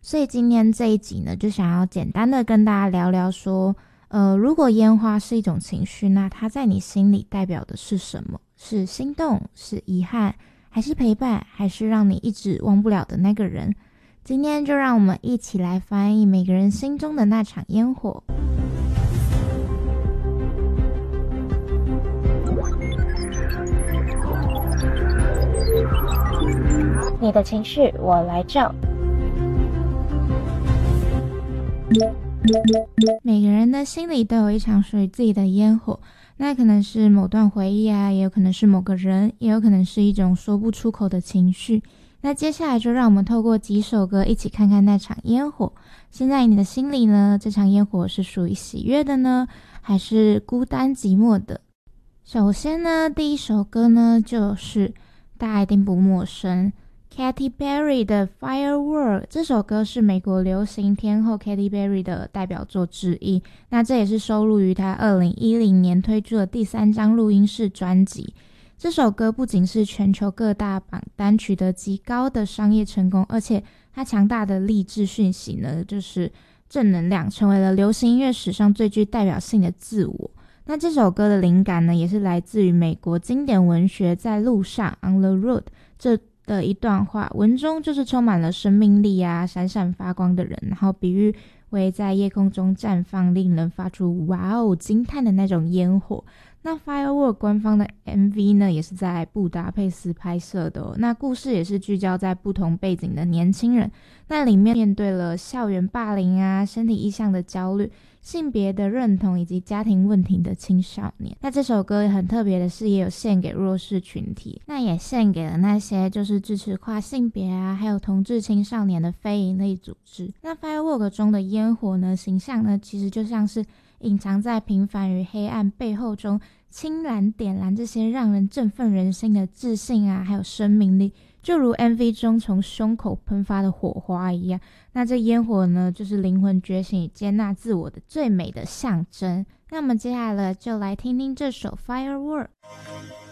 所以今天这一集呢，就想要简单的跟大家聊聊说，如果烟花是一种情绪，那它在你心里代表的是什么？是心动，是遗憾，还是陪伴，还是让你一直忘不了的那个人？今天就让我们一起来翻译每个人心中的那场烟火。你的情绪我来照。每个人的心里都有一场属于自己的烟火，那可能是某段回忆啊，也有可能是某个人，也有可能是一种说不出口的情绪。那接下来就让我们透过几首歌一起看看那场烟火。现在你的心里呢，这场烟火是属于喜悦的呢，还是孤单寂寞的？首先呢，第一首歌呢，就是大家一定不陌生，Katy Perry 的 Firework。 这首歌是美国流行天后 Katy Perry 的代表作之一，那这也是收录于她2010年推出的第3张录音室专辑。这首歌不仅是全球各大榜单取得极高的商业成功，而且它强大的励志讯息呢，就是正能量，成为了流行音乐史上最具代表性的自我。那这首歌的灵感呢，也是来自于美国经典文学在路上 On the Road 这的一段话，文中就是充满了生命力啊，闪闪发光的人，然后比喻为在夜空中绽放，令人发出哇哦惊叹的那种烟火。那 Firework 官方的 MV 呢，也是在布达佩斯拍摄的哦。那故事也是聚焦在不同背景的年轻人，那里面面对了校园霸凌啊、身体意象的焦虑、性别的认同以及家庭问题的青少年。那这首歌很特别的是，也有献给弱势群体，那也献给了那些就是支持跨性别啊，还有同志青少年的非营利组织。那 Firework 中的烟火呢，形象呢，其实就像是隐藏在平凡与黑暗背后中，轻燃点燃这些让人振奋人心的自信啊，还有生命力，就如 MV 中从胸口喷发的火花一样。那这烟火呢，就是灵魂觉醒与接纳自我的最美的象征。那么接下来就来听听这首 Firework。